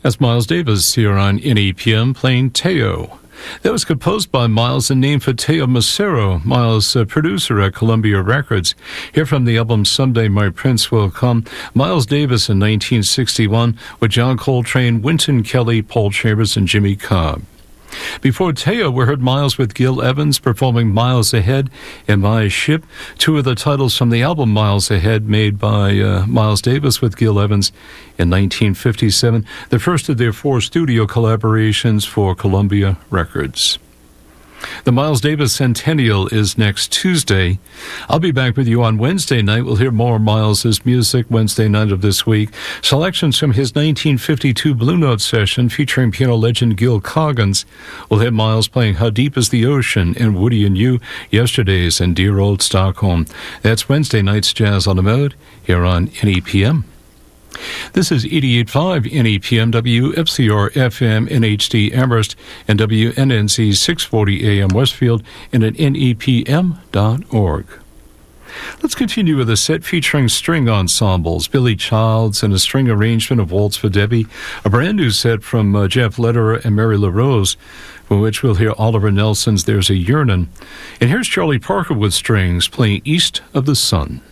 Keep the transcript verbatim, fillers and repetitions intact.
That's Miles Davis here on N E P M playing Teo. That was composed by Miles and named for Teo Macero, Miles' uh, producer at Columbia Records. Here from the album Someday My Prince Will Come, Miles Davis in nineteen sixty-one with John Coltrane, Wynton Kelly, Paul Chambers, and Jimmy Cobb. Before Teo, we heard Miles with Gil Evans performing Miles Ahead in My Ship, two of the titles from the album Miles Ahead, made by uh, Miles Davis with Gil Evans in nineteen fifty-seven, the first of their four studio collaborations for Columbia Records. The Miles Davis Centennial is next Tuesday. I'll be back with you on Wednesday night. We'll hear more Miles' music Wednesday night of this week. Selections from his nineteen fifty-two Blue Note session featuring piano legend Gil Coggins. We'll hear Miles playing How Deep is the Ocean and Woody and You, Yesterdays and Dear Old Stockholm. That's Wednesday night's Jazz on the Mode here on N E P M. This is eighty-eight point five N E P M, W F C R F M, N H D Amherst, and W N N C six forty A M Westfield, and at N E P M dot org. Let's continue with a set featuring string ensembles, Billy Childs and a string arrangement of Waltz for Debbie, a brand new set from uh, Jeff Lederer and Mary LaRose, for which we'll hear Oliver Nelson's There's a Yearnin'. And here's Charlie Parker with strings playing East of the Sun.